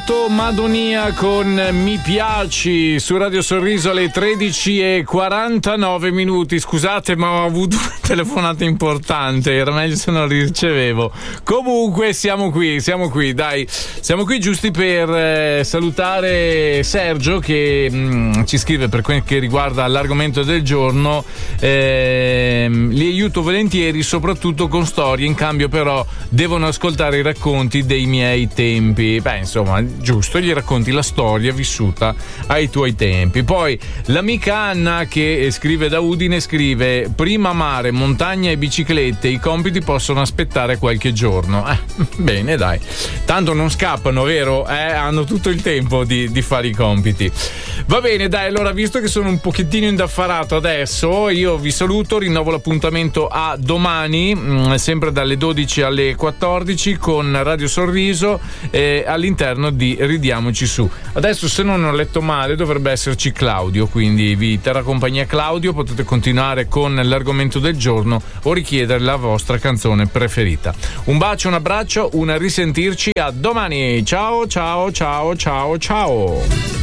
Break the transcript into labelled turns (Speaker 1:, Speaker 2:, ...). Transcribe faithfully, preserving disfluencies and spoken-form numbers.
Speaker 1: Renato Madonia con Mi piaci su Radio Sorriso alle tredici e quarantanove minuti. Scusate, ma ho avuto una telefonata importante, era meglio se non la ricevevo. Comunque siamo qui, siamo qui, dai, siamo qui giusti per eh, salutare Sergio che mh, ci scrive per quel che riguarda l'argomento del giorno. Eh, li aiuto volentieri, soprattutto con storie, in cambio però devono ascoltare i racconti dei miei tempi. Beh, insomma, giusto, gli racconti la storia vissuta ai tuoi tempi. Poi l'amica Anna che scrive da Udine scrive: prima mare, montagna e biciclette, i compiti possono aspettare qualche giorno. Eh, bene, dai, tanto non scappano, vero? Eh, hanno tutto il tempo di, di fare i compiti. Va bene, dai, allora, visto che sono un pochettino indaffarato adesso, io vi saluto, rinnovo l'appuntamento a domani, mh, sempre dalle dodici alle quattordici con Radio Sorriso eh, all'interno di Ridiamoci Su. Adesso, se non ho letto male, dovrebbe esserci Claudio, quindi vi terrà compagnia Claudio, potete continuare con l'argomento del giorno o richiedere la vostra canzone preferita. Un bacio, un abbraccio, un risentirci, a domani. Ciao ciao ciao ciao ciao.